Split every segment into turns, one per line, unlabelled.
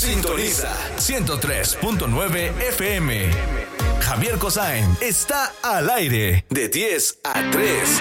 Sintoniza 103.9 FM. Javier Cosain está al aire de 10 a 3.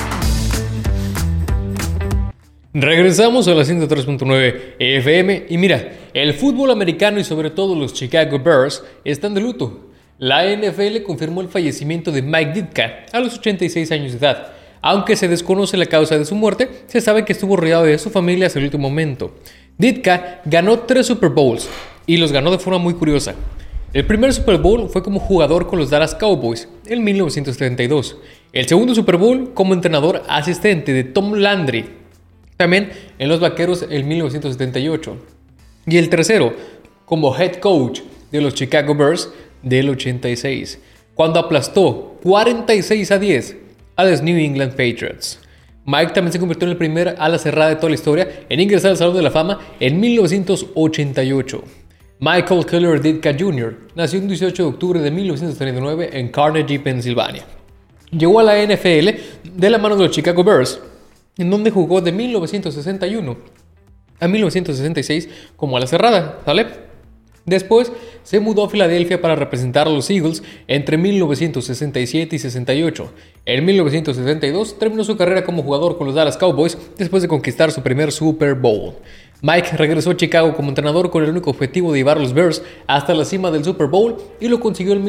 Regresamos a la 103.9 FM y mira, el fútbol americano y sobre todo los Chicago Bears están de luto. La NFL confirmó el fallecimiento de Mike Ditka a los 86 años de edad. Aunque se desconoce la causa de su muerte, se sabe que estuvo rodeado de su familia hasta el último momento. Ditka ganó 3 Super Bowls y los ganó de forma muy curiosa. El primer Super Bowl fue como jugador con los Dallas Cowboys en 1932. El segundo Super Bowl como entrenador asistente de Tom Landry, también en los Vaqueros en 1978. Y el tercero como head coach de los Chicago Bears del 86, cuando aplastó 46-10 a los New England Patriots. Mike también se convirtió en el primer ala cerrada de toda la historia en ingresar al Salón de la Fama en 1988. Michael Keller Ditka Jr. nació el 18 de octubre de 1939 en Carnegie, Pensilvania. Llegó a la NFL de la mano de los Chicago Bears, en donde jugó de 1961 a 1966 como ala cerrada, ¿sale? Después se mudó a Filadelfia para representar a los Eagles entre 1967 y 68. En 1972 terminó su carrera como jugador con los Dallas Cowboys después de conquistar su primer Super Bowl. Mike regresó a Chicago como entrenador con el único objetivo de llevar a los Bears hasta la cima del Super Bowl y lo consiguió en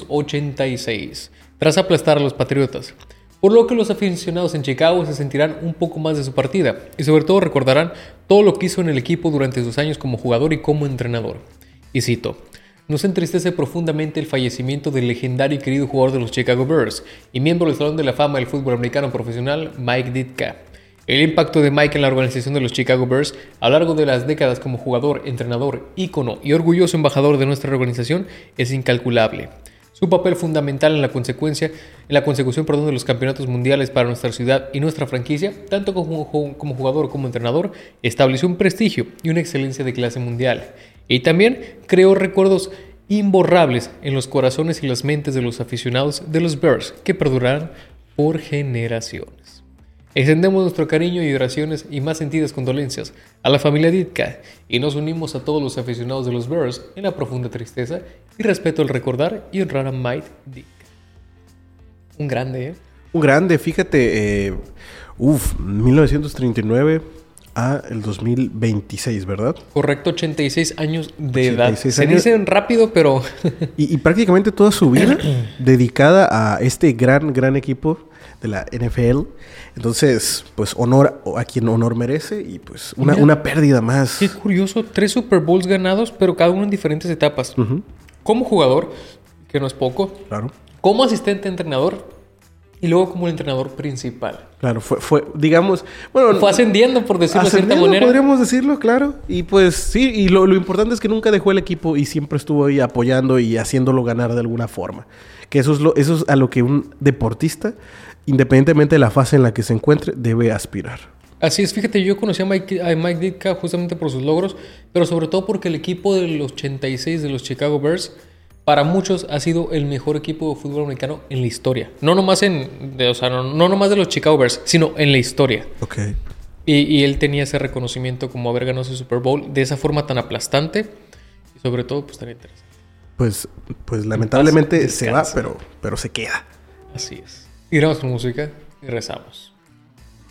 1986, tras aplastar a los Patriotas. Por lo que los aficionados en Chicago se sentirán un poco más de su partida y sobre todo recordarán todo lo que hizo en el equipo durante sus años como jugador y como entrenador. Y cito: "Nos entristece profundamente el fallecimiento del legendario y querido jugador de los Chicago Bears y miembro del Salón de la Fama del Fútbol Americano Profesional, Mike Ditka. El impacto de Mike en la organización de los Chicago Bears a lo largo de las décadas como jugador, entrenador, ícono y orgulloso embajador de nuestra organización es incalculable. Su papel fundamental en la consecución de los campeonatos mundiales para nuestra ciudad y nuestra franquicia, tanto como jugador como entrenador, estableció un prestigio y una excelencia de clase mundial. Y también creó recuerdos imborrables en los corazones y las mentes de los aficionados de los Bears que perdurarán por generaciones. Extendemos nuestro cariño y oraciones y más sentidas condolencias a la familia Ditka y nos unimos a todos los aficionados de los Bears en la profunda tristeza y respeto al recordar y honrar a Mike Ditka". Un grande, ¿eh?
Un grande, fíjate, 1939 a el 2026, ¿verdad?
Correcto, 86 años de
86
edad.
años.
Se dicen rápido, pero...
y prácticamente toda su vida dedicada a este gran equipo de la NFL. Entonces, pues honor a quien honor merece y pues una pérdida más.
Qué curioso, 3 Super Bowls ganados, pero cada uno en diferentes etapas.
Uh-huh.
Como jugador, que no es poco.
Claro.
Como asistente entrenador y luego como el entrenador principal.
Claro, fue digamos... Bueno,
fue ascendiendo, por decirlo de cierta manera.
Podríamos decirlo, claro. Y pues sí, y lo importante es que nunca dejó el equipo y siempre estuvo ahí apoyando y haciéndolo ganar de alguna forma. Que eso es a lo que un deportista, independientemente de la fase en la que se encuentre, debe aspirar.
Así es, fíjate, yo conocí a Mike Ditka justamente por sus logros, pero sobre todo porque el equipo del 86 de los Chicago Bears, para muchos, ha sido el mejor equipo de fútbol americano en la historia. No nomás no nomás de los Chicago Bears, sino en la historia.
Ok.
Y él tenía ese reconocimiento como haber ganado ese Super Bowl de esa forma tan aplastante y sobre todo pues tan interesante.
Pues lamentablemente se va, pero se queda.
Así es. Y vamos con música y rezamos.